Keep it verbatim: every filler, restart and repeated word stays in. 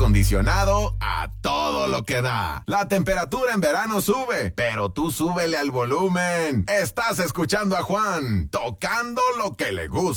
acondicionado a todo lo que da. La temperatura en verano sube, pero tú súbele al volumen. Estás escuchando a Juan, tocando lo que le gusta.